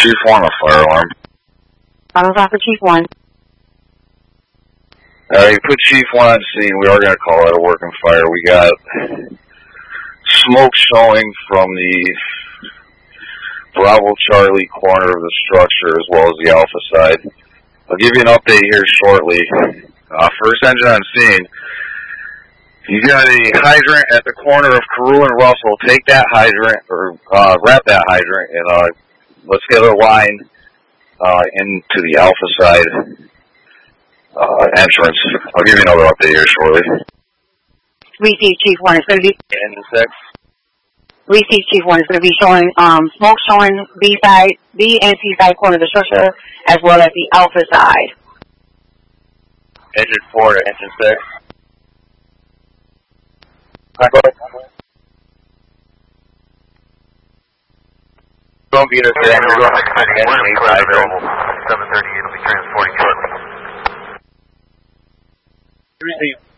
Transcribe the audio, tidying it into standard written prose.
Chief 1, a fire alarm. Auto for Chief 1. You put Chief 1 on scene. We are going to call it a working fire. We got smoke showing from the Bravo Charlie corner of the structure as well as the Alpha side. I'll give you an update here shortly. First engine on scene. You got a hydrant at the corner of Carew and Russell. Take that hydrant, or wrap that hydrant, and let's get a line into the Alpha side entrance. I'll give you another update here shortly. Receive Chief 1. It's going to be Engine 6. Receive Chief 1. It's going to be showing smoke showing B side, B and C side corner of the structure, as well as the Alpha side. Engine 4 to engine 6. Don't beat us there. We're going to engine 8 hydrant. 738 will be transporting shortly. Receive.